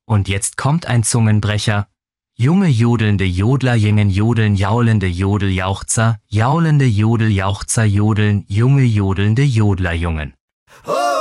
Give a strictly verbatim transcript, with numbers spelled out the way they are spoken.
Und jetzt kommt ein Zungenbrecher. Junge jodelnde Jodlerjungen jodeln, jaulende Jodeljauchzer, jaulende Jodeljauchzer jodeln, junge jodelnde Jodlerjungen. Oh!